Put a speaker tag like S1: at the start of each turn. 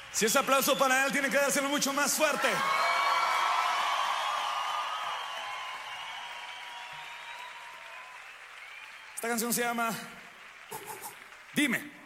S1: Si es aplauso para él, tiene que dárselo mucho más fuerte. Esta canción se llama Dime.